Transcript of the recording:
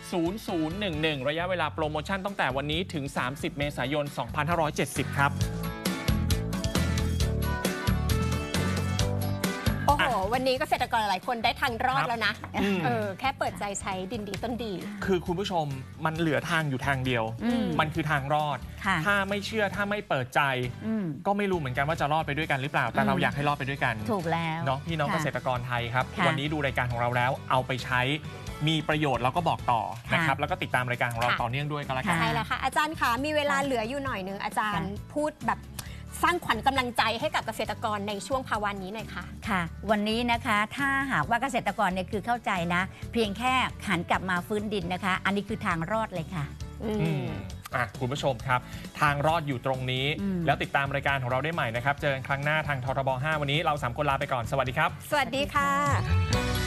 0011ระยะเวลาโปรโมชั่นตั้งแต่วันนี้ถึง30เมษายน2570ครับโอ้โหวันนี้เกษตรกรหลายคนได้ทางรอดแล้วนะแค่เปิดใจใช้ดินดีต้นดีคือคุณผู้ชมมันเหลือทางอยู่ทางเดียวมันคือทางรอดถ้าไม่เชื่อถ้าไม่เปิดใจก็ไม่รู้เหมือนกันว่าจะรอดไปด้วยกันหรือเปล่าแต่เราอยากให้รอดไปด้วยกันถูกแล้วเนาะพี่น้องเกษตรกรไทยครับวันนี้ดูรายการของเราแล้วเอาไปใช้มีประโยชน์แล้วก็บอกต่อนะครับแล้วก็ติดตามรายการของเราต่อเนื่องด้วยก็แล้วกันใช่แล้วค่ะอาจารย์คะมีเวลาเหลืออยู่หน่อยนึงอาจารย์พูดแบบสร้างขวัญกำลังใจให้กับเกษตรกรในช่วงภาวะนี้หน่อยค่ะค่ะวันนี้นะคะถ้าหากว่าเกษตรกรเนี่ยคือเข้าใจนะเพียงแค่หันกลับมาฟื้นดินนะคะอันนี้คือทางรอดเลยค่ะคุณผู้ชมครับทางรอดอยู่ตรงนี้แล้วติดตามรายการของเราได้ใหม่นะครับเจอกันครั้งหน้าทางททบ 5วันนี้เรา3คนลาไปก่อนสวัสดีครับสวัสดีค่ะ